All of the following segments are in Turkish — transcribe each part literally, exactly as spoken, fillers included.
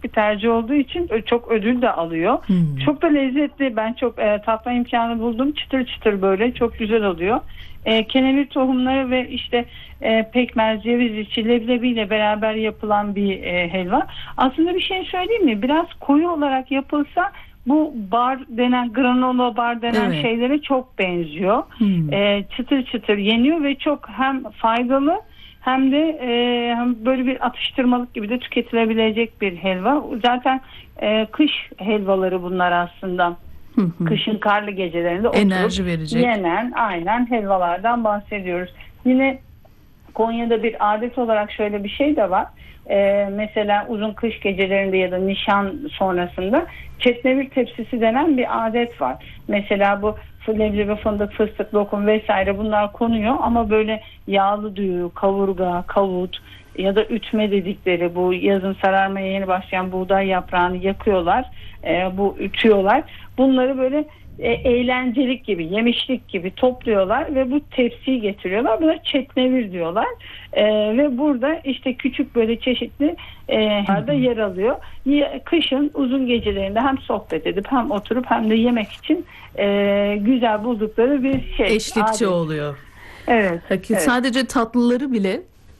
klasik bir tercih olduğu için çok ödül de alıyor. Hmm. Çok da lezzetli. Ben çok e, tatma imkanı buldum. Çıtır çıtır böyle çok güzel oluyor. E, kenevir tohumları ve işte e, pekmez, ceviz içi leblebiyle beraber yapılan bir e, helva. Aslında bir şey söyleyeyim mi? Biraz koyu olarak yapılsa bu bar denen, granola bar denen Evet. şeylere çok benziyor. Hmm. E, çıtır çıtır yeniyor ve çok hem faydalı hem de e, hem böyle bir atıştırmalık gibi de tüketilebilecek bir helva. Zaten e, kış helvaları bunlar aslında. Hı hı. Kışın karlı gecelerinde Enerji oturup verecek. yenen aynen helvalardan bahsediyoruz. Yine Konya'da bir adet olarak şöyle bir şey de var. Ee, mesela uzun kış gecelerinde ya da nişan sonrasında çetnevir tepsisi denen bir adet var. Mesela bu leblebi, fındık, fıstık, lokum vesaire bunlar konuyor ama böyle yağlı düğü, kavurga, kavut ya da ütme dedikleri bu yazın sararmaya yeni başlayan buğday yaprağını yakıyorlar. Ee, bu ütüyorlar. Bunları böyle e, eğlencelik gibi, yemişlik gibi topluyorlar ve bu tepsiyi getiriyorlar. Buna çetnevir diyorlar. E, ve burada işte küçük böyle çeşitli e, da yer alıyor. Kışın uzun gecelerinde hem sohbet edip hem oturup hem de yemek için e, güzel buldukları bir şey. Eşlikçi adet oluyor. Evet. Hakikaten evet. sadece tatlıları bile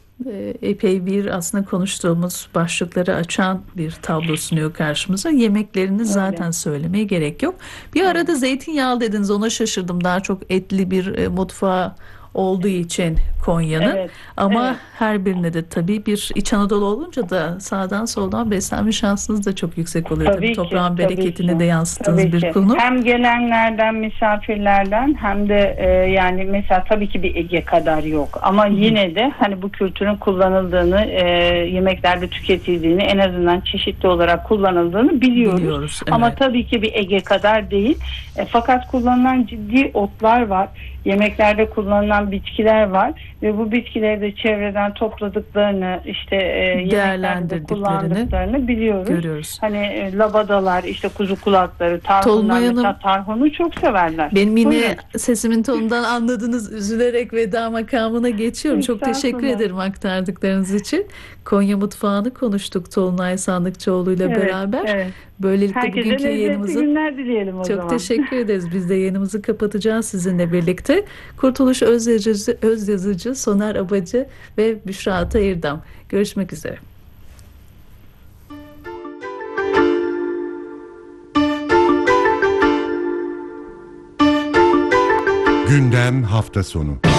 e, epey bir aslında konuştuğumuz başlıkları açan bir tablo sunuyor karşımıza. Yemeklerini Öyle. zaten söylemeye gerek yok. Bir Evet. arada zeytinyağlı dediniz, ona şaşırdım. Daha çok etli bir e, mutfağı olduğu için Konya'nın. Evet, Ama evet. her birine de tabii bir İç Anadolu olunca da sağdan soldan beslenme şansınız da çok yüksek oluyor. Tabii, Tabii ki, toprağın tabii bereketini ki. de yansıttığınız Tabii bir ki. konu. Hem gelenlerden, misafirlerden hem de e, yani mesela tabii ki bir Ege kadar yok. Ama yine de hani bu kültürün kullanıldığını, e, yemeklerde tüketildiğini, en azından çeşitli olarak kullanıldığını biliyoruz. Biliyoruz, evet. Ama tabii ki bir Ege kadar değil. E, fakat kullanılan ciddi otlar var. Yemeklerde kullanılan bitkiler var ve bu bitkileri de çevreden topladıklarını, işte e, yemeklerde de kullandıklarını biliyoruz. Görüyoruz. Hani e, labadalar, işte kuzu kulakları, tarhunlar, Tolunay Hanım, mesela tarhunu çok severler. benim yine Buyurun. sesimin tonundan anladınız, üzülerek veda makamına geçiyorum. Çok teşekkür Estağfurullah. ederim aktardıklarınız için. Konya mutfağını konuştuk Tolunay Sandıkçıoğlu ile Evet, beraber. evet. Böylelikle Herkese bugünkü lezzetli yayınımızın günler dileyelim o çok zaman. teşekkür ederiz. Biz de yayınımızı kapatacağız sizinle birlikte. Kurtuluş Özyazıcı, Özyazıcı, Soner Abacı ve Büşra Atayırdam. Görüşmek üzere. Gündem hafta sonu.